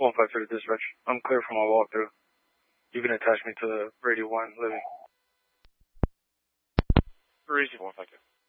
153 to dispatch. I'm clear for my walkthrough. You can attach me to the Radio 1 living. Receive 152.